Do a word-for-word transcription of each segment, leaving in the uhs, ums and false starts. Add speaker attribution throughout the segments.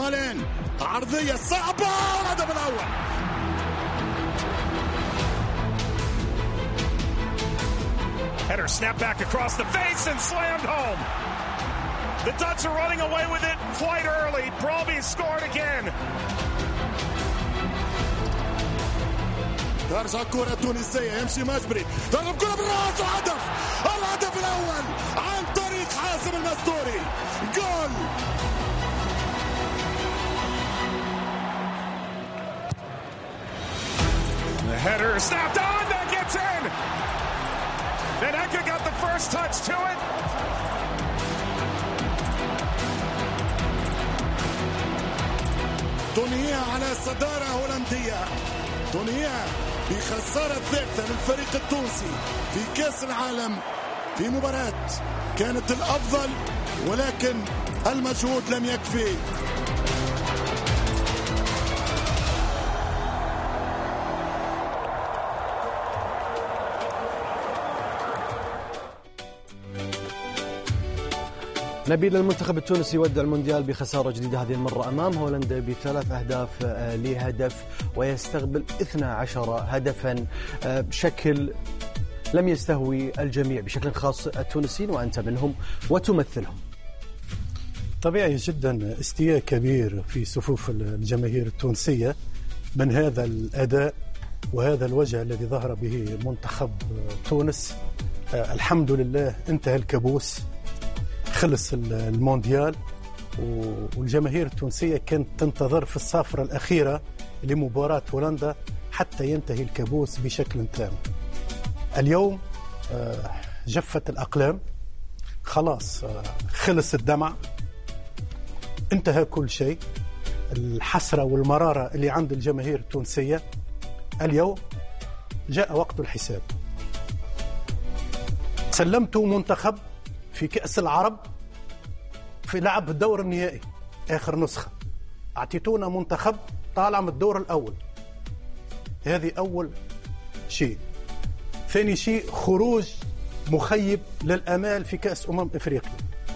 Speaker 1: سمالين عرضية صعبة والهدف الأول.
Speaker 2: Header snapped back across the face and slammed home. The Ducks are running away with it quite early. Brobby scored again.
Speaker 1: ترجع الكرة التونسية، يمشي مجبري، ضرب كرة بالراس وهدف. الهدف الأول عن طريق حاسم المستوري. جول.
Speaker 2: The header snapped on, that gets in. And Eka got the first touch to it.
Speaker 1: تونيا على صدارة هولندية. تونيا بخسارة ثالثة للفريق التونسي في كأس العالم في مباراة كانت الأفضل، ولكن المجهود لم يكفي.
Speaker 3: نبيل، المنتخب التونسي يودع المونديال بخسارة جديدة هذه المرة أمام هولندا بثلاث أهداف لهدف، ويستقبل اثنا عشر هدفا بشكل لم يستهوي الجميع، بشكل خاص التونسيين وأنت منهم وتمثلهم.
Speaker 4: طبيعي جدا استياء كبير في صفوف الجماهير التونسية من هذا الأداء وهذا الوجه الذي ظهر به منتخب تونس. الحمد لله انتهى الكابوس، خلص المونديال، والجماهير التونسية كانت تنتظر في الصافرة الأخيرة لمباراة هولندا حتى ينتهي الكابوس بشكل تام. اليوم جفت الأقلام، خلاص خلص الدمع، انتهى كل شيء. الحسرة والمرارة اللي عند الجماهير التونسية اليوم جاء وقت الحساب. سلمتوا منتخب في كأس العرب في لعب الدور النهائي آخر نسخة، أعطيتونا منتخب طالع من الدور الأول. هذه أول شيء. ثاني شيء، خروج مخيب للأمال في كأس أمم إفريقيا،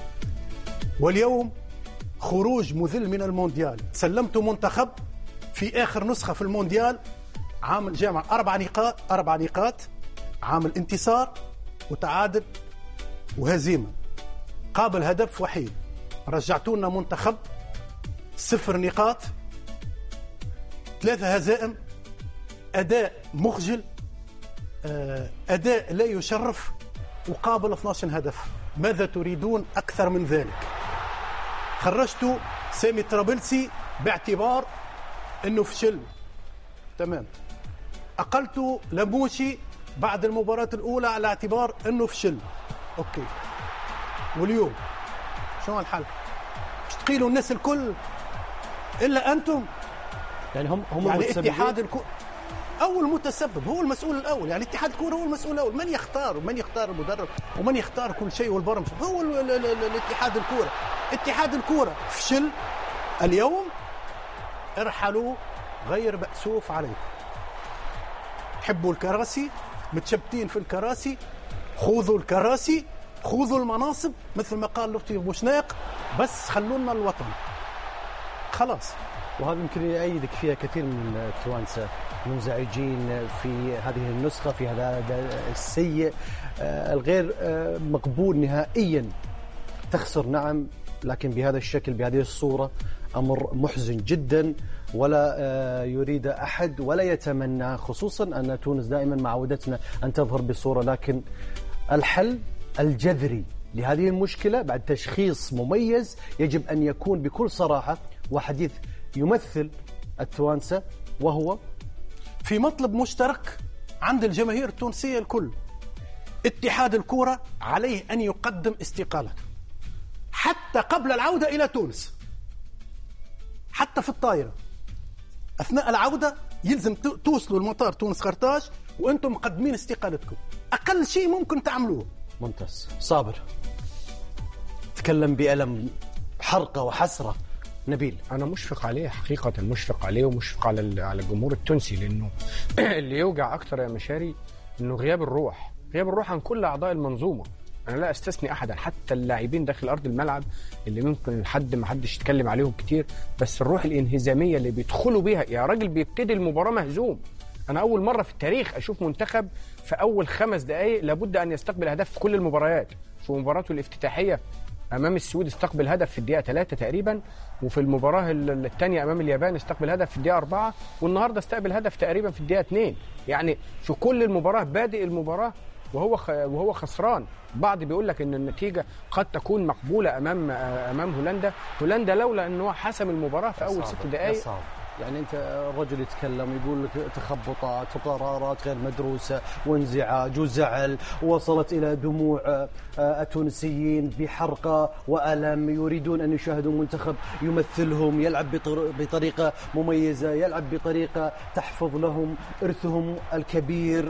Speaker 4: واليوم خروج مذل من المونديال. سلمتوا منتخب في آخر نسخة في المونديال عامل جامع أربع نقاط أربع نقاط عامل انتصار وتعادل وهزيمة، قابل هدف وحيد. رجعتونا منتخب صفر نقاط، ثلاثة هزائم، أداء مخجل، أداء لا يشرف، وقابل اثني عشر هدف. ماذا تريدون أكثر من ذلك؟ خرجتوا سامي طرابلسي باعتبار أنه فشل، تمام. أقلتوا لبوشي بعد المباراة الأولى على اعتبار أنه فشل، أوكي. واليوم شو الحل؟ مش تقيلوا الناس الكل إلا أنتم؟
Speaker 3: يعني هم هم
Speaker 4: يعني اتحاد الكرة أول متسبب، هو المسؤول الأول. يعني اتحاد الكرة هو المسؤول الأول. من يختار ومن يختار المدرب ومن يختار كل شيء والبرمج؟ هو الاتحاد الكرة. اتحاد الكرة فشل اليوم. ارحلوا غير مأسوف عليكم. حبوا الكراسي، متشبتين في الكراسي، خوذوا الكراسي، خوذوا المناصب مثل ما قال لطفي بوشناق، بس خلونا الوطن خلاص.
Speaker 3: وهذا يمكن يأيدك فيها كثير من التوانسة منزعجين في هذه النسخة، في هذا السيء الغير مقبول نهائيا. تخسر نعم، لكن بهذا الشكل بهذه الصورة أمر محزن جدا، ولا يريد أحد ولا يتمنى، خصوصا أن تونس دائما مع عودتنا أن تظهر بصورة. لكن الحل الجذري لهذه المشكلة بعد تشخيص مميز يجب أن يكون بكل صراحة وحديث يمثل التوانسة، وهو
Speaker 4: في مطلب مشترك عند الجماهير التونسية الكل. اتحاد الكرة عليه أن يقدم استقالته حتى قبل العودة إلى تونس، حتى في الطائرة أثناء العودة يلزم توصلوا المطار تونس قرطاج وأنتم مقدمين استقالتكم. أقل شيء ممكن تعملوه.
Speaker 3: ممتاز. صابر تكلم بألم، حرقة وحسرة. نبيل،
Speaker 5: أنا مشفق عليه حقيقة، مشفق عليه ومشفق على على الجمهور التونسي، لأنه اللي يوجع أكتر يا مشاري إنه غياب الروح، غياب الروح عن كل أعضاء المنظومة. انا لا استثني احدا، حتى اللاعبين داخل ارض الملعب اللي ممكن حد ما حدش يتكلم عليهم كتير، بس الروح الانهزاميه اللي بيدخلوا بيها يا راجل بيبتدي المباراه مهزوم. انا اول مره في التاريخ اشوف منتخب في اول خمس دقائق لابد ان يستقبل هدف في كل المباريات. في مباراته الافتتاحيه امام السويد استقبل هدف في الدقيقه ثلاثة تقريبا، وفي المباراه الثانيه امام اليابان استقبل هدف في الدقيقه أربعة، والنهارده استقبل هدف تقريبا في الدقيقه اثنين. يعني في كل المباراه بادئ المباراه وهو وهو خسران. بعض بيقول لك ان النتيجه قد تكون مقبوله امام امام هولندا. هولندا لولا ان هو حسم المباراه في اول ست دقائق.
Speaker 3: يعني انت الرجل يتكلم يقول لك تخبطات وقرارات غير مدروسه وانزعاج وزعل، وصلت الى دموع التونسيين بحرقه والم، يريدون ان يشاهدوا منتخب يمثلهم، يلعب بطريقه مميزه، يلعب بطريقه تحفظ لهم ارثهم الكبير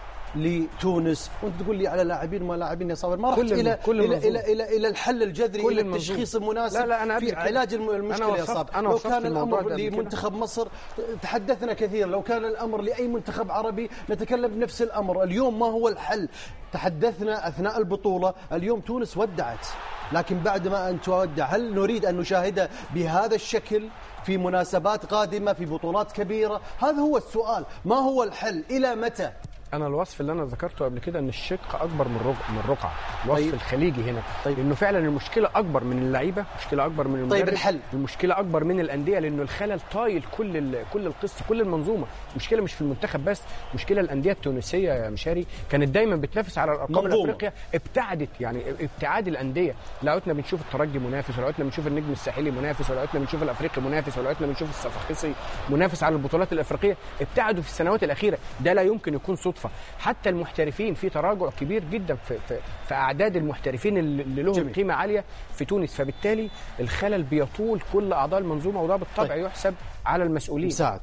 Speaker 3: لتونس. وانت تقول لي على لاعبين ما لاعبين يا صابر، ما رحت الى الى الى الى الى الحل الجذري، الى التشخيص المناسب. لا لا أنا في علاج المشكله يا صابر. لو كان الامر لمنتخب مصر تحدثنا كثير، لو كان الامر لاي منتخب عربي نتكلم بنفس الامر. اليوم ما هو الحل؟ تحدثنا اثناء البطوله، اليوم تونس ودعت، لكن بعد ما ان تودع هل نريد ان نشاهدها بهذا الشكل في مناسبات قادمه في بطولات كبيره؟ هذا هو السؤال. ما هو الحل؟ الى متى؟
Speaker 5: انا الوصف اللي انا ذكرته قبل كده ان الشق اكبر من رقعه من الرقعه الوصف طيب. الخليجي هنا طيب. لانه فعلا المشكله اكبر من اللعيبه، مشكله اكبر من المدرب.
Speaker 3: طيب الحل؟
Speaker 5: المشكله اكبر من الانديه، لانه الخلل طايل كل كل القصه كل المنظومه. المشكله مش في المنتخب بس، مشكله الانديه التونسيه يا مشاري كانت دايما بتنافس على الارقام الافريقيه، ابتعدت يعني ابتعاد الانديه. لقيتنا بنشوف الترجي منافس، ولقيتنا بنشوف النجم الساحلي منافس، ولقيتنا بنشوف الافريقي منافس، ولقيتنا بنشوف الصفاقسي منافس على البطولات الافريقيه. ابتعدوا في السنوات الاخيره، ده لا يمكن يكون صدفه. حتى المحترفين في تراجع كبير جدا في في, في اعداد المحترفين اللي لهم جميل. قيمه عاليه في تونس، فبالتالي الخلل بيطول كل اعضاء المنظومه، وده بالطبع طيب. يحسب على المسؤولين.
Speaker 3: مساعد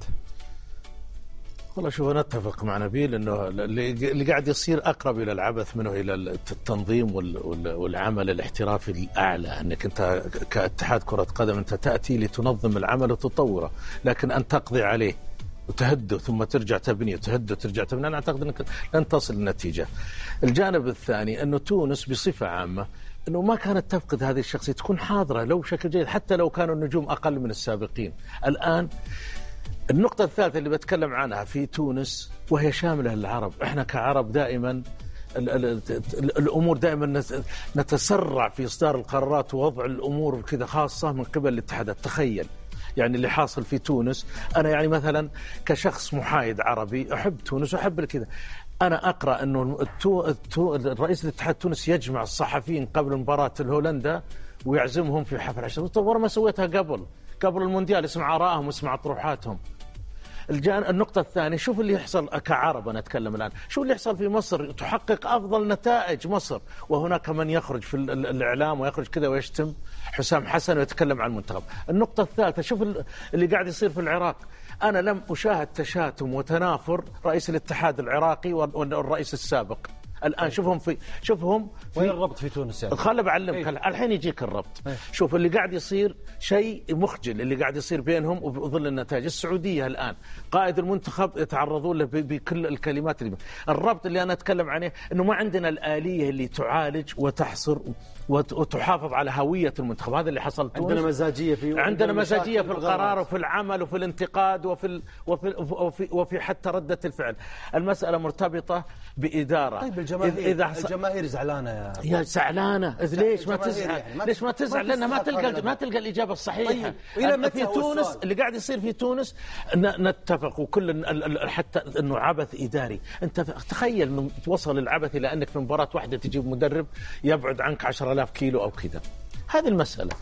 Speaker 6: والله شوف انا اتفق مع نبيل انه اللي قاعد يصير اقرب الى العبث منه الى التنظيم والعمل الاحترافي الاعلى. انك انت كاتحاد كره قدم انت تاتي لتنظم العمل وتطوره، لكن ان تقضي عليه وتهده ثم ترجع تبني وتهده وترجع تبني، أنا أعتقد أنك لن تصل للنتيجة. الجانب الثاني أنه تونس بصفة عامة أنه ما كانت تفقد هذه الشخصية، تكون حاضرة لو بشكل جيد حتى لو كانوا النجوم أقل من السابقين. الآن النقطة الثالثة اللي بتكلم عنها في تونس وهي شاملة للعرب، إحنا كعرب دائما الأمور دائما نتسرع في إصدار القرارات ووضع الأمور كذا خاصة من قبل الاتحادات. تخيل يعني اللي حاصل في تونس. أنا يعني مثلا كشخص محايد عربي أحب تونس وأحب كذا، أنا أقرأ أنه التو... التو... الرئيس الاتحاد التونسي يجمع الصحفيين قبل مباراة الهولندا ويعزمهم في حفل عشاء. تصور ما سويتها قبل قبل المونديال، اسمع آرائهم واسمع طروحاتهم. الجان النقطة الثانية، شوف اللي يحصل كعرب، أنا أتكلم الآن، شوف اللي يحصل في مصر، تحقق أفضل نتائج مصر، وهناك من يخرج في الإعلام ويخرج كذا ويشتم حسام حسن ويتكلم عن المنتخب. النقطة الثالثة، شوف اللي قاعد يصير في العراق. أنا لم أشاهد تشاتم وتنافر رئيس الاتحاد العراقي والرئيس السابق. الآن شوفهم في شوفهم في
Speaker 3: وين الربط في تونس يعني؟
Speaker 6: خل بعلمك أيه. الحين يجيك الربط أيه. شوف اللي قاعد يصير شيء مخجل اللي قاعد يصير بينهم وبظل النتائج. السعودية الآن قائد المنتخب يتعرضون له بكل الكلمات اللي الربط اللي أنا أتكلم عنه إنه ما عندنا الآلية اللي تعالج وتحصر وتحافظ على هوية المنتخب. هذا اللي حصل تونس.
Speaker 3: عندنا مزاجية في
Speaker 6: عندنا مزاجية في القرار وفي العمل وفي الانتقاد وفي ال... وفي وفي, وفي حتى ردة الفعل. المسألة مرتبطة بإدارة.
Speaker 3: طيب الجماهير إذا حص... الجماهير زعلانة يا
Speaker 6: يا زعلانة. ليش ما تزعل؟ يعني ليش ما تزعل؟ لأنها ما تلقى ما تلقى الإجابة الصحيحة. طيب.
Speaker 3: إلى
Speaker 6: في تونس اللي قاعد يصير في تونس نتفق وكل حتى إنه عبث إداري. أنت تخيل إنه وصل العبث إلى أنك في مباراة واحدة تجيب مدرب يبعد عنك عشرة آلاف كيلو أو كذا. هذه المسألة.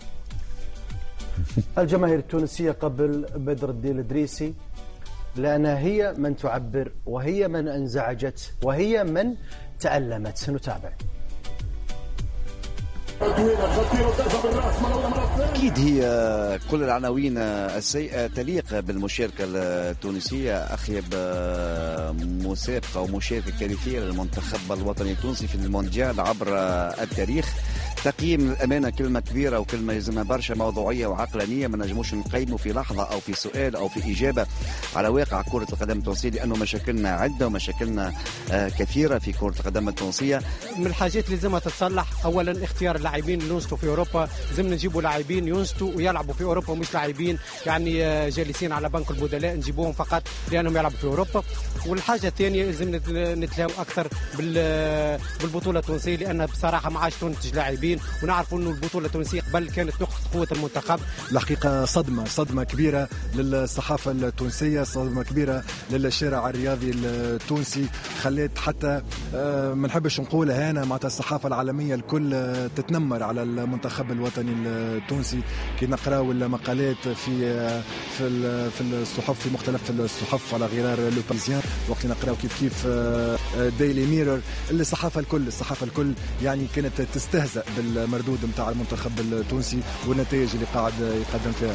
Speaker 3: الجماهير التونسية قبل بدر الدين الإدريسي لأنها هي من تعبر وهي من انزعجت وهي من تألمت. نتابع.
Speaker 7: أكيد هي كل العناوين السيئة تليق بالمشاركة التونسية. أخيب مسابقة ومشاركة كارثية للمنتخب الوطني التونسي في المونديال عبر التاريخ. تقييم الأمانة كلمة كبيرة وكلمة يلزمها برشا موضوعية وعقلانية، ما نجموش نقيموا في لحظة أو في سؤال أو في إجابة على واقع كرة القدم التونسية، لأنه مشاكلنا عدة ومشاكلنا آه كثيرة في كرة القدم التونسية.
Speaker 8: من الحاجات اللي لازمها تتصلح أولا اختيار اللاعبين اللي ينشطوا في أوروبا، لازمنا نجيبوا لاعبين ينشطوا ويلعبوا في أوروبا ومش لاعبين يعني جالسين على بنك البدلاء نجيبوهم فقط لأنهم يلعبوا في أوروبا. والحاجة الثانية لازم نتلاو أكثر بالبطولة التونسية، لأنها بصراحة ما عادش تنتج لاعبين، ونعرفوا أنه البطولة التونسية قبل كانت نقطة قوة المنتخب.
Speaker 9: الحقيقة صدمة صدمة كبيرة للصحافة التونسية، صدمة كبيرة للشارع الرياضي التونسي، خليت حتى ما نحبش نقولها هنا معناتها الصحافة العالمية الكل تتنمر على المنتخب الوطني التونسي. كي نقراو المقالات في في في الصحف في مختلف الصحف على غرار لو باريزيان، وقت نقراو كيف كيف ديلي ميرور، الصحافة الكل الصحافة الكل يعني كانت تستهزأ بالمردود نتاع المنتخب التونسي والنتائج اللي قاعد يقدم فيها.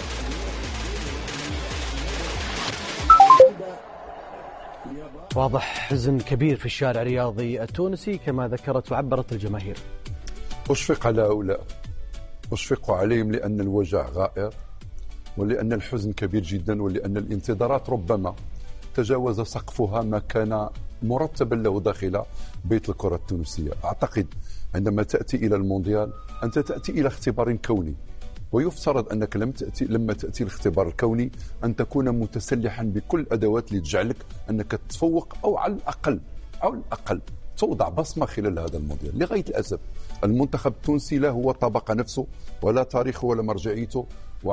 Speaker 3: واضح حزن كبير في الشارع الرياضي التونسي كما ذكرت وعبرت الجماهير.
Speaker 10: أشفق على هؤلاء، أشفق عليهم لأن الوجع غائر، ولأن الحزن كبير جدا، ولأن الانتظارات ربما تجاوز سقفها ما كان مرتبا له داخل بيت الكرة التونسية. أعتقد عندما تأتي إلى المونديال أنت تأتي إلى اختبار كوني، ويفترض أنك لم تأتي لما تأتي الاختبار الكوني أن تكون متسلحا بكل الأدوات اللي تجعلك أنك تتفوق، أو على الأقل أو الأقل توضع بصمة خلال هذا المونديال. لغاية الأسف المنتخب التونسي لا هو طبق نفسه ولا تاريخه ولا مرجعيته،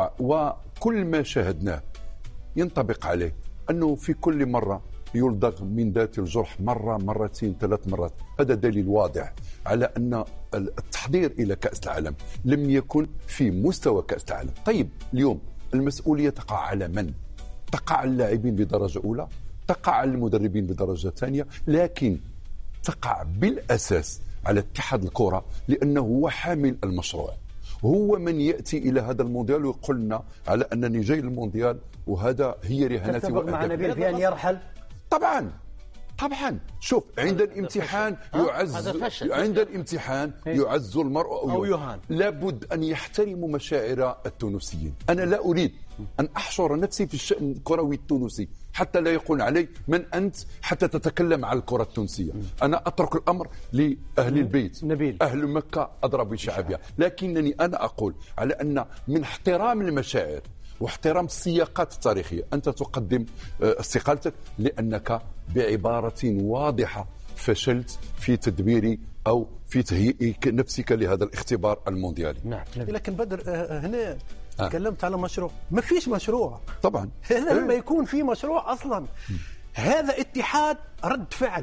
Speaker 10: وكل ما شاهدناه ينطبق عليه أنه في كل مرة يلدغ من ذات الجرح مرة مرتين ثلاث مرات. هذا دليل واضح على أن التحضير إلى كأس العالم لم يكن في مستوى كأس العالم. طيب اليوم المسؤولية تقع على من؟ تقع على اللاعبين بدرجة أولى، تقع على المدربين بدرجة ثانية، لكن تقع بالأساس على اتحاد الكرة، لأنه هو حامل المشروع، هو من يأتي إلى هذا المونديال ويقول لنا على أنني جاي للمونديال وهذا هي رهانتي.
Speaker 3: تتفق مع نبيل في أن يرحل؟
Speaker 10: طبعا طبعا. شوف، عند الامتحان يعز عند الامتحان يعز المرء أو, أو يهان. لابد أن يحترموا مشاعر التونسيين. أنا لا أريد أن أحشر نفسي في الشأن الكروي التونسي حتى لا يقول علي من أنت حتى تتكلم عن الكرة التونسية. أنا أترك الأمر لأهل البيت نبيل. أهل مكة أضرب بشعبها، لكنني أنا أقول على أن من احترام المشاعر واحترام السياقات التاريخية أنت تقدم استقالتك، لأنك بعبارة واضحة فشلت في تدبير أو في تهيئ نفسك لهذا الاختبار المونديالي.
Speaker 4: نعم. لكن بدر هنا تكلمت على مشروع، ما فيش مشروع
Speaker 10: طبعا.
Speaker 4: هذا لما يكون في مشروع أصلا هذا اتحاد رد فعل،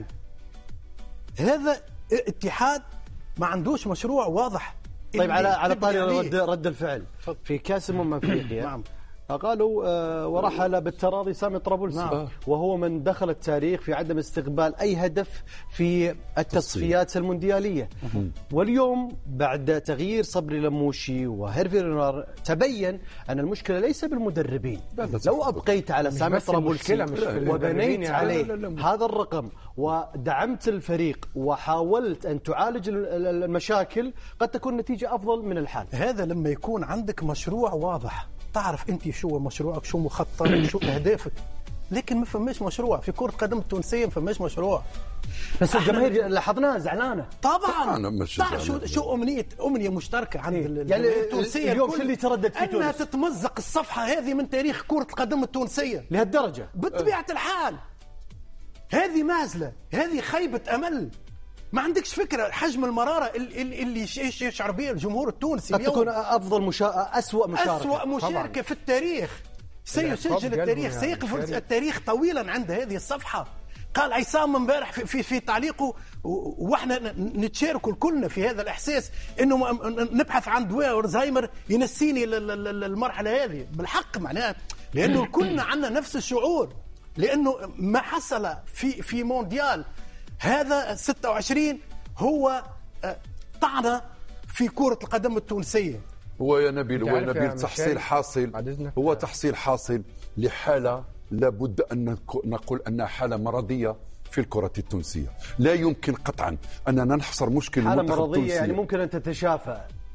Speaker 4: هذا اتحاد ما عندوش مشروع واضح.
Speaker 3: طيب على على طاري رد, رد الفعل في كأس أمم أفريقيا نعم. قالوا آه ورحل بالتراضي سامي طرابلسي نعم. وهو من دخل التاريخ في عدم استقبال أي هدف في التصفيات المونديالية. واليوم بعد تغيير صبري لموشي وهيرفي رينار تبين أن المشكلة ليس بالمدربين. لو أبقيت على سامي طرابلسي وبنيت يعني عليه لا لا لا. هذا الرقم ودعمت الفريق وحاولت أن تعالج المشاكل قد تكون النتيجة أفضل من الحال.
Speaker 4: هذا لما يكون عندك مشروع واضح، تعرف انت شو مشروعك، شو مخططك، شو اهدافك. لكن ما فماش مشروع في كرة قدم التونسية، ما فماش مشروع.
Speaker 3: بس الجماهير لاحظناها زعلانه
Speaker 4: طبعا. تعرف شو شو امنيه امنيه مشتركه عند يعني التونسيه
Speaker 3: اليوم شو اللي تردد في تونس؟
Speaker 4: انها تتمزق الصفحه هذه من تاريخ كرة القدم التونسية
Speaker 3: لهالدرجه
Speaker 4: بطبيعه الحال. هذه مازله، هذه خيبه امل. ما عندكش فكرة حجم المرارة اللي يشعر بها الجمهور التونسي
Speaker 3: قد تكون أفضل مشا... أسوأ مشاركة
Speaker 4: أسوأ مشاركة طبعاً. في التاريخ سيسجل التاريخ يعني سيقف يعني. التاريخ طويلا عند هذه الصفحة. قال عصام امبارح في, في, في تعليقه واحنا نتشارك كلنا في هذا الإحساس إنه نبحث عن دواء الزهايمر ينسيني المرحلة هذه بالحق معناها، لأنه كلنا عندنا نفس الشعور، لأنه ما حصل في في مونديال هذا ستة وعشرين هو طعنة في كرة القدم التونسية.
Speaker 10: هو يا نبيل هو نبيل تحصيل حاصل، هو تحصيل حاصل لحالة لابد أن نقول أنها حالة مرضية في الكرة التونسية. لا يمكن قطعا أننا نحصر مشكل
Speaker 3: حالة مرضية يعني ممكن أن تتشافى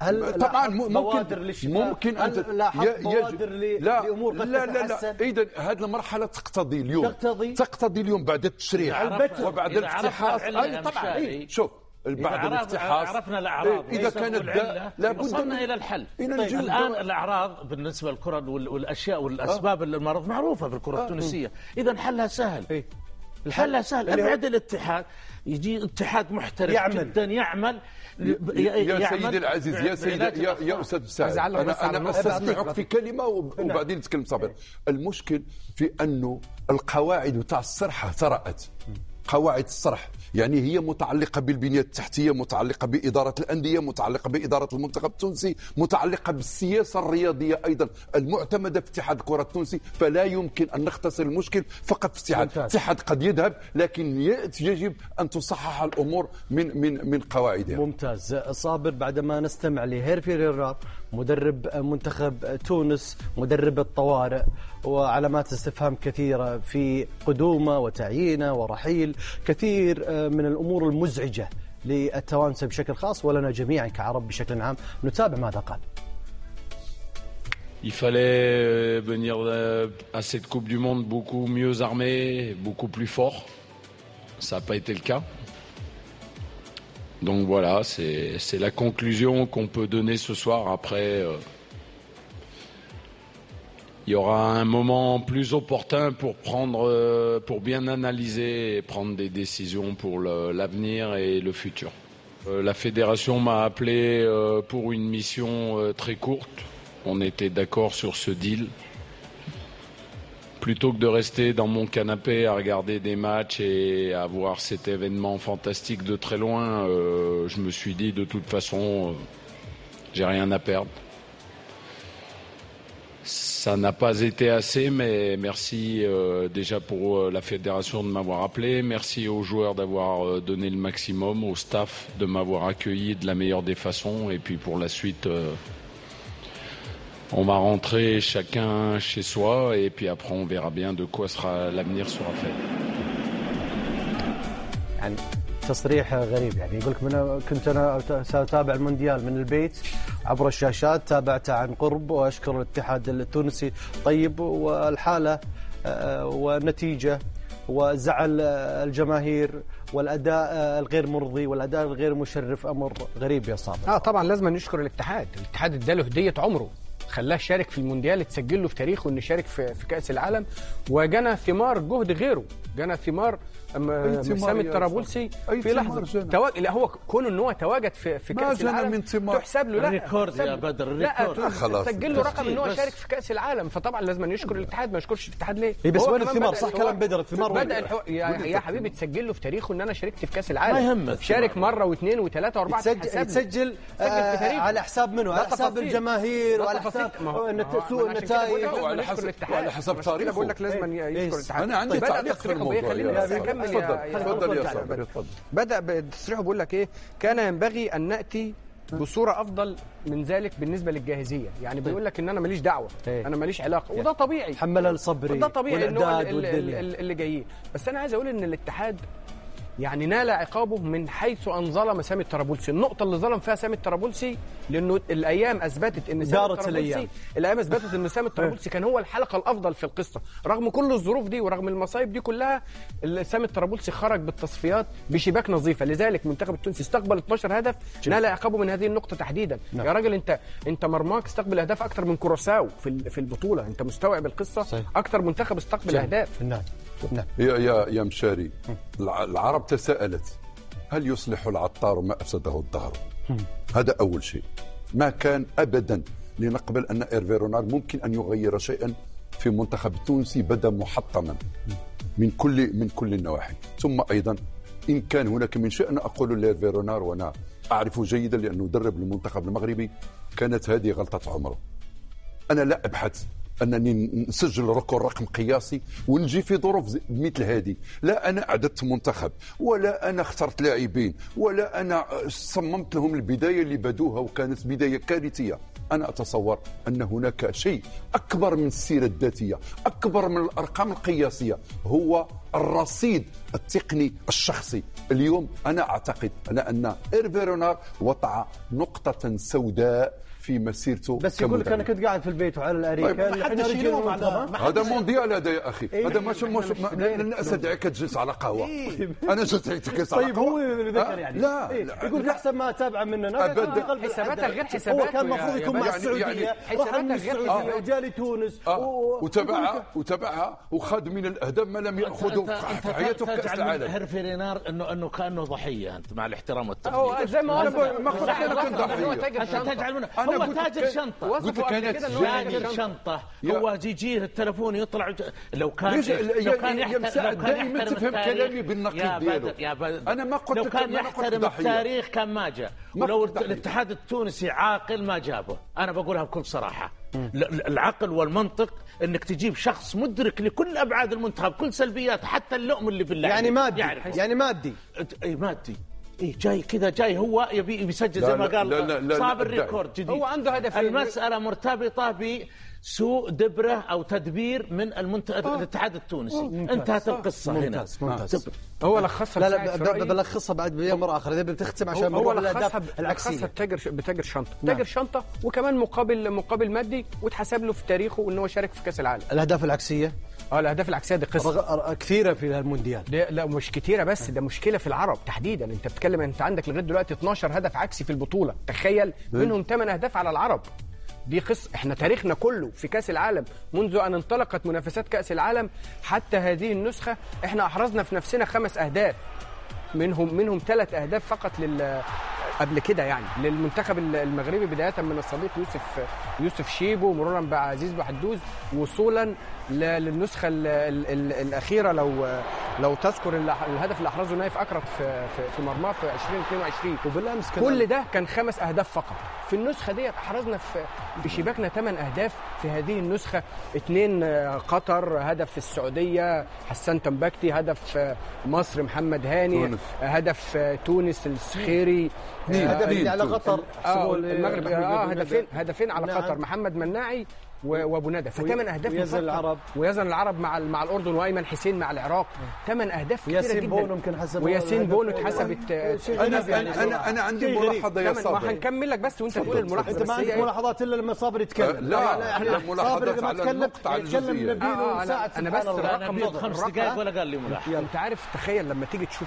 Speaker 3: هل
Speaker 10: طبعا
Speaker 3: ممكن
Speaker 10: ممكن
Speaker 3: أن بوادر لامور قد
Speaker 10: لا لا لا اذا هذه المرحله تقتضي اليوم
Speaker 3: تقتضي
Speaker 10: تقتضي اليوم بعد التشريع وبعد الافتحاص. طبعا إيه؟ شوف بعد الافتحاص
Speaker 6: عرفنا الاعراض
Speaker 10: اذا كانت
Speaker 6: لابد وصلنا الى الحل.
Speaker 10: طيب
Speaker 6: الان الاعراض بالنسبه للكره والاشياء والاسباب المرض معروفه في الكره التونسيه، اذا حلها سهل. حلها سهل. ابعد الاتحاد، يجي اتحاد محترف يعمل. جدا يعمل
Speaker 10: يا سيدي العزيز، يا سيدي يا, يا استاذ سعد، انا انا استسمحك في كلمه وبعدين نتكلم صابر. المشكل في انه القواعد تاع الصرح ثرأت. قواعد الصرح يعني هي متعلقة بالبنية التحتية، متعلقة بإدارة الأندية، متعلقة بإدارة المنتخب التونسي، متعلقة بالسياسة الرياضية أيضا المعتمدة في اتحاد الكرة التونسي. فلا يمكن أن نختصر المشكل فقط في اتحاد. اتحاد قد يذهب، لكن يجب أن تصحح الأمور من من من قواعدها.
Speaker 3: ممتاز. صابر، بعدما نستمع لهيرفي ريرار مدرب منتخب تونس، مدرب الطوارئ، وعلامات استفهام كثيرة في قدومه وتعيينه ورحيل، كثير من الأمور المزعجة للتوانسة بشكل خاص ولنا جميعا كعرب بشكل عام. نتابع ماذا قال.
Speaker 11: Il fallait venir à cette Coupe du Monde beaucoup mieux armé, beaucoup plus fort. Ça n'a pas été le cas. Donc voilà, c'est, c'est la conclusion qu'on peut donner ce soir. Après, euh, il y aura un moment plus opportun pour prendre, euh, pour bien analyser et prendre des décisions pour le, l'avenir et le futur. Euh, la fédération m'a appelé euh, pour une mission euh, très courte. On était d'accord sur ce deal. Plutôt que de rester dans mon canapé à regarder des matchs et à voir cet événement fantastique de très loin, euh, je me suis dit de toute façon, euh, j'ai rien à perdre. Ça n'a pas été assez, mais merci euh, déjà pour euh, la fédération de m'avoir appelé. Merci aux joueurs d'avoir euh, donné le maximum, au staff de m'avoir accueilli de la meilleure des façons. Et puis pour la suite... Euh, on va rentrer chacun chez soi et puis après on verra bien de quoi sera l'avenir sera fait.
Speaker 3: يعني تصريح غريب، يعني يقول لك من كنت انا ساتابع المونديال من البيت عبر الشاشات، تابعته عن قرب واشكر الاتحاد التونسي. طيب والحاله والنتيجه وزعل الجماهير والاداء الغير مرضي والاداء الغير مشرف امر غريب يا صابر.
Speaker 5: اه طبعا لازم نشكر الاتحاد. الاتحاد اداله هديه عمره، خلاه شارك في المونديال، تسجل له في تاريخه انه يشارك في, في كأس العالم، وجنى ثمار جهد غيره، جنى ثمار سامي الطرابلسي في لحظه تواجد. لا هو كونه ان هو تواجد في, في كأس العالم تحسب له. لا
Speaker 6: ريكورد يا بدر،
Speaker 5: لا سجل له رقم ان هو يشارك في كأس العالم، فطبعا لازم نشكر الاتحاد. ما يشكرش الاتحاد ليه؟
Speaker 3: بس وين الثمار؟ صح كلام بدر، الثمار
Speaker 5: بدأ الحو... يا, يا حبيبي تسجل له في تاريخه ان انا شاركت في كأس العالم، شارك مره واثنين وثلاثه واربعه،
Speaker 3: تسجل تسجل آه على حساب منه؟ على حساب الجماهير وعلى حساب سوء النتائج
Speaker 10: وعلى حسب وعلى حسب تاريخه.
Speaker 5: بقول لك لازم يشكر الاتحاد.
Speaker 10: انا عندي تعليق في الموضوع.
Speaker 5: تفضل تفضل يا صابر. بدأ بتصريحه بيقول لك ايه؟ كان ينبغي ان ناتي بصوره افضل من ذلك بالنسبه للجاهزيه. يعني بيقول لك ان انا ماليش دعوه، انا ماليش علاقه، وده طبيعي.
Speaker 3: حملها الصبري
Speaker 5: وده طبيعي ان هو اللي جايين. بس انا عايز اقول ان الاتحاد يعني نال عقابه من حيث ان ظلم سامي الطرابلسي. النقطه اللي ظلم فيها سامي الطرابلسي لانه الايام اثبتت ان سامي الطرابلسي الايام اثبتت ان سامي الطرابلسي كان هو الحلقه الافضل في القصه. رغم كل الظروف دي ورغم المصايب دي كلها، سامي الطرابلسي خرج بالتصفيات بشباك نظيفه. لذلك المنتخب التونسي استقبل اثناشر هدف، نال عقابه من هذه النقطه تحديدا. نعم. يا راجل انت انت مرماك استقبل اهداف اكثر من كروساو في في البطوله. انت مستوعب القصه؟ صحيح. اكثر منتخب استقبل اهداف.
Speaker 3: نعم
Speaker 10: نعم. يا يا يا مشاري، العرب تساءلت هل يصلح العطار ما أفسده الدهر؟ هذا أول شيء. ما كان أبدا لنقبل أن إيرفي رونار ممكن أن يغير شيئا في المنتخب التونسي، بدا محطما من كل من كل النواحي. ثم أيضا إن كان هناك من شأن أقول لإيرفي رونار، وأنا أعرفه جيدا لأنه درب المنتخب المغربي، كانت هذه غلطة عمره. أنا لا أبحث أنني نسجل ركور رقم قياسي ونجي في ظروف مثل هذه. لا أنا أعددت منتخب، ولا أنا اخترت لاعبين، ولا أنا صممت لهم البداية اللي بدوها وكانت بداية كارثية. أنا أتصور أن هناك شيء أكبر من السيرة الذاتية، أكبر من الأرقام القياسية، هو الرصيد التقني الشخصي. اليوم أنا أعتقد أن أن إيرفي رونار وضع نقطة سوداء في مسيرته.
Speaker 3: بس يقول لك انا كنت قاعد في البيت وعلى الاريكه.
Speaker 10: هذا مونديال هذا يا اخي، هذا مش مش لن استدعيك تجلس على قهوه. انا جلست تجلس على قهوه.
Speaker 3: طيب هو اللي ذكر يعني
Speaker 10: لا
Speaker 3: يقول احسن ما اتابع مننا
Speaker 5: حساباتها غير حساباته.
Speaker 3: هو كان المفروض يكون مع السعوديه، حساباتها غير وجا لتونس
Speaker 10: وتابعها وتابعها وخذ من الاهداف ما لم ياخذه في حياته في كاس العالم.
Speaker 6: هيرفي رينار انه انه كانه ضحيه. انت مع الاحترام والتقدير
Speaker 5: هو زي ما
Speaker 10: انا ما قلت انا كنت ضحيه.
Speaker 6: انت تجعل منه هو تاجر شنطه.
Speaker 10: قلت لك انا
Speaker 6: تاجر شنطه. هو يجيه التلفون يطلع. لو كان
Speaker 10: لو كان يحترم دائما تفهم كلامي بالنقيض دياله.
Speaker 6: انا ما قلت لو كان يحترم التاريخ كان ما جاء. ولو الاتحاد التونسي عاقل ما جابه. انا بقولها بكل صراحه. العقل والمنطق انك تجيب شخص مدرك لكل ابعاد المنتخب، كل سلبيات، حتى اللؤم اللي في اللعب.
Speaker 3: يعني مادي يعني مادي
Speaker 6: اي مادي. إيه جاي كذا جاي هو يبي يسجل زي ما قال.
Speaker 10: لا لا لا
Speaker 6: صاب الريكورد جديد.
Speaker 5: هو عنده هدف.
Speaker 6: المسألة مرتبطة بسوء دبرة أو تدبير من المنت... الاتحاد التونسي. انتهت القصة هنا.
Speaker 3: ممتاز ممتاز.
Speaker 5: هو لخصها.
Speaker 3: لا لا بلخصها بعد بمرة آخر. إذا بتختم عشان
Speaker 5: هو لخصها العكسية. بتاجر بتاجر شنطة. تاجر شنطة وكمان مقابل مقابل مادي، وتحسب له في تاريخه إنه شارك في كأس العالم.
Speaker 3: الأهداف العكسية.
Speaker 5: اه الأهداف العكسية دي قصة
Speaker 3: كثيرة في المونديال.
Speaker 5: لا مش كثيرة، بس ده مشكلة في العرب تحديدا. انت بتتكلم انت عندك لغاية دلوقتي اثناشر هدف عكسي في البطولة، تخيل منهم ثمانية أهداف على العرب. دي قصة. احنا تاريخنا كله في كأس العالم منذ أن انطلقت منافسات كأس العالم حتى هذه النسخة احنا أحرزنا في نفسنا خمس أهداف، منهم منهم ثلاث أهداف فقط لل قبل كده يعني للمنتخب المغربي، بداية من الصديق يوسف يوسف شيبو مرورا بعزيز بحدوز وصولا للنسخة ال ال ال الأخيرة. لو لو تذكر الهدف اللي أحرزه نايف أكرت في في مرماه في ألفين واثنين وعشرين،
Speaker 3: وبالأمس
Speaker 5: كل ده كان خمس أهداف فقط. في النسخة دي أحرزنا في في شباكنا ثمان أهداف في هذه النسخة، اثنين قطر، هدف في السعودية حسان تنبكتي، هدف مصر محمد هاني، تونس. هدف تونس السخيري،
Speaker 3: هدف على قطر
Speaker 5: آه المغرب اه هدفين هدفين على نعم. قطر محمد مناعي وابو ندى، فثمان اهداف.
Speaker 3: ويزن العرب
Speaker 5: ويزن العرب مع مع الاردن، وايمن حسين مع العراق، ثمان اهداف كثيره جدا.
Speaker 3: وياسين بونو يمكن حسب
Speaker 5: وياسين بونو اتحسبت.
Speaker 10: انا يعني انا انا عندي ملاحظه يا صابر.
Speaker 5: ما هنكمل لك بس وانت تقول الملاحظه.
Speaker 3: انت ما عندك ملاحظات الا لما صابر يتكلم.
Speaker 10: لا احنا ملاحظات على النقطه
Speaker 3: يتكلم نبيل وساعه.
Speaker 5: انا بس
Speaker 6: الرقم خمس دقائق ولا قال لي ملاحظه.
Speaker 5: انت عارف تخيل لما تيجي تشوف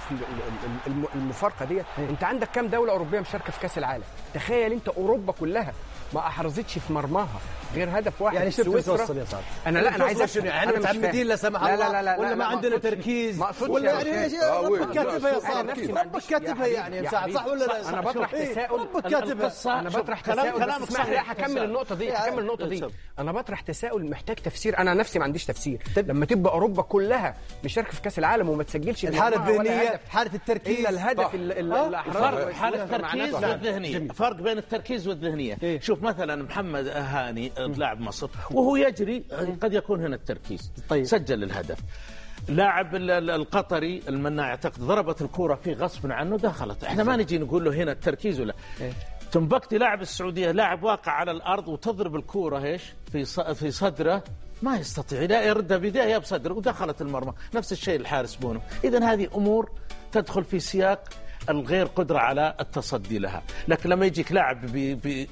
Speaker 5: المفارقه ديت، انت عندك كام دوله اوروبيه مشاركه في كاس العالم؟ تخيل انت اوروبا كلها ما احرزتش في مرماها غير هدف واحد.
Speaker 3: يعني شفت توصل يا صاحبي.
Speaker 5: انا لا انا عايز
Speaker 3: افهم احنا متعمدين لا سمح الله، لا لا لا ولا ما عندنا تركيز ولا يعني ايش ربك كاتبها يا صاحبي، ربك كاتبها يعني مساعد صح ولا لا؟
Speaker 5: انا بطرح تساؤل.
Speaker 3: ربك كاتبها.
Speaker 5: انا بطرح تساؤل. اسمح لي هكمل النقطه دي هكمل النقطه دي انا بطرح تساؤل محتاج تفسير. انا نفسي ما عنديش تفسير. لما تبقى اوروبا كلها مشاركه في كاس العالم وما تسجلش
Speaker 3: الحاله الذهنيه، حاله التركيز،
Speaker 5: الا الهدف اللي احرزه.
Speaker 6: حاله التركيز والذهنيه، فرق بين التركيز والذهنيه. شوف مثلا محمد هاني لاعب مصر وهو يجري قد يكون هنا التركيز.
Speaker 3: طيب.
Speaker 6: سجل الهدف. لاعب القطري المناع اعتقد ضربت الكرة فيه غصب عنه دخلت. احنا ما نجي نقول له هنا التركيز ولا. تنبكتي لاعب السعودية لاعب واقع على الأرض وتضرب الكرة ايش في في صدره، ما يستطيع لا يردها بيديه بصدره ودخلت المرمى. نفس الشيء الحارس بونو. إذن هذه أمور تدخل في سياق الغير قدرة على التصدي لها. لكن لما يجيك لاعب ب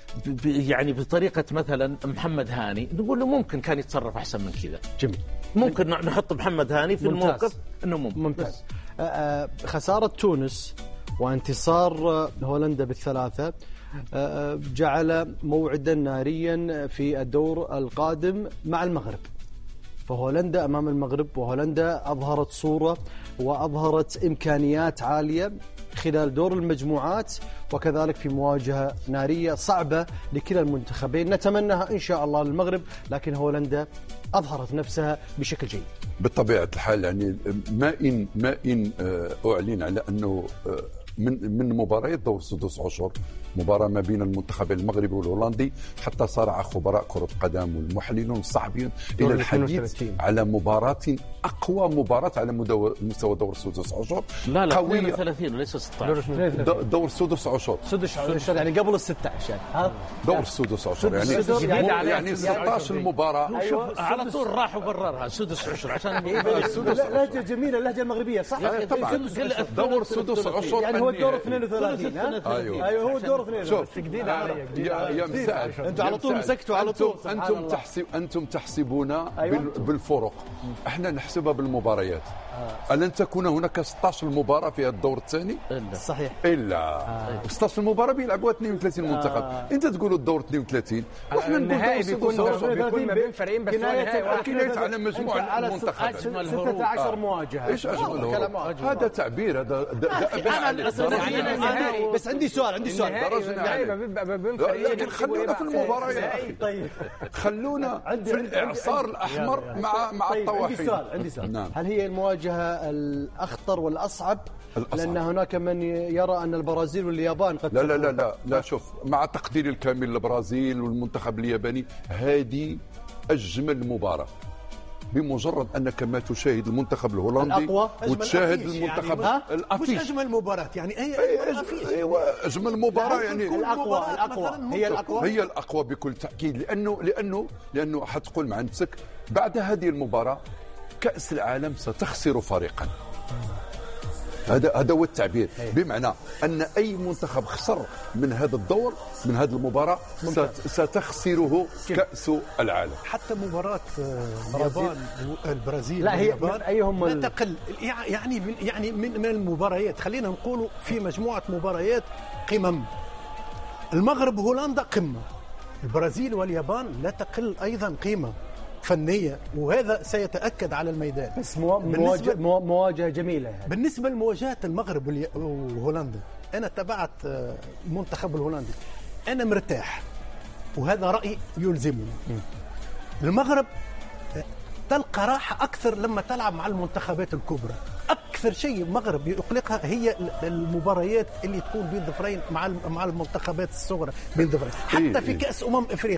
Speaker 6: يعني بطريقة مثلا محمد هاني نقول له ممكن كان يتصرف أحسن من كذا.
Speaker 3: جميل.
Speaker 6: ممكن نحط محمد هاني في ممتاز. الموقف إنه ممكن.
Speaker 3: ممتاز. آه خسارة تونس وانتصار هولندا بالثلاثة آه جعل موعدا ناريا في الدور القادم مع المغرب. فهولندا أمام المغرب، وهولندا أظهرت صورة وأظهرت إمكانيات عالية خلال دور المجموعات، وكذلك في مواجهة نارية صعبة لكلا المنتخبين نتمناها إن شاء الله للمغرب، لكن هولندا أظهرت نفسها بشكل جيد.
Speaker 10: بطبيعة الحال يعني ما إن ما إن أعلن على أنه من من مباريات دور سدس عشر مباراة ما بين المنتخب المغربي والهولندي، حتى صارع خبراء كرة القدم والمحللون والصحفيون إلى الحديث على مباراة أقوى مباراة على مستوى دور سدس عشر.
Speaker 6: لا لا اثنين وثلاثين وليس ستة عشر.
Speaker 10: دور سدس عشر.
Speaker 3: سدس عشر يعني قبل ال ستة عشر.
Speaker 10: دور السدس عشر يعني يعني, يعني ستة عشر المباراة.
Speaker 6: أيوة. على طول راح وبررها سدس عشر عشان
Speaker 3: لهجة جميلة، اللهجة المغربية صح؟
Speaker 10: طبعا دور سدس عشر
Speaker 3: يعني هو الدور اثنين وثلاثين.
Speaker 10: ايوه
Speaker 3: ايوه هو الدور اثنين.
Speaker 10: شوف
Speaker 3: يا
Speaker 10: يا مساعد
Speaker 3: انتم على طول مسكتوا على طول.
Speaker 10: انتم تحسب انتم تحسبون بالفرق، احنا نحسبها بالمباريات. ألن تكون هناك ستة عشر مباراة في الدور الثاني؟
Speaker 3: صحيح.
Speaker 10: إلا آه. ستة عشر مباراة بيلعبوها اثنين وثلاثين منتخب. آه. أنت تقولوا الدور اثنين وثلاثين وإحنا نقول
Speaker 5: النهائي بيكون بيكون ما بين فريقين بس
Speaker 10: كناية على مجموعة المنتخب
Speaker 3: ستة عشر مواجهة.
Speaker 10: إيش أجمل هروب؟ هذا تعبير، هذا
Speaker 3: بس عندي سؤال عندي سؤال
Speaker 5: النهائي ما بين فريقين.
Speaker 10: لكن خلونا في المباراة يا أخي.
Speaker 3: طيب
Speaker 10: خلونا في الإعصار الأحمر مع مع الطواحين.
Speaker 3: عندي سؤال عندي سؤال هل هي المواجهة الأخطر والأصعب؟ الأصعب. لأن هناك من يرى أن البرازيل واليابان قد
Speaker 10: لا لا لا لا لا شوف، مع تقديري الكامل للبرازيل والمنتخب الياباني هذه أجمل مباراة. بمجرد انك ما تشاهد المنتخب الهولندي وتشاهد المنتخب
Speaker 4: يعني
Speaker 10: الافيش،
Speaker 4: مش اجمل مباراه يعني هي
Speaker 10: ايوه اجمل مباراه يعني
Speaker 3: الاقوى الاقوى هي الاقوى
Speaker 10: هي الاقوى بكل تاكيد. لانه لانه لانه حتقول مع نفسك بعد هذه المباراه كاس العالم ستخسر فريقا. هذا هذا هو التعبير، بمعنى ان اي منتخب خسر من هذا الدور من هذه المباراه ستخسره كاس العالم.
Speaker 4: حتى مباراه اليابان والبرازيل
Speaker 3: لا هي ايهم
Speaker 4: لا تقل يعني من يعني من, من المباريات، خلينا نقول في مجموعه مباريات قمم. المغرب وهولندا قمه، البرازيل واليابان لا تقل ايضا قيمه فنية، وهذا سيتأكد على الميدان.
Speaker 3: بس مواجهة, مواجهة جميلة يعني.
Speaker 4: بالنسبة لمواجهات المغرب وهولندا، أنا تابعت المنتخب الهولندي، أنا مرتاح وهذا رأي يلزمني. المغرب تلقى راحة أكثر لما تلعب مع المنتخبات الكبرى. أكثر شيء المغرب يقلقها هي المباريات اللي تكون بين ظفرين مع مع المنتخبات الصغرى بين ظفرين، حتى في كأس أمم إفريقيا.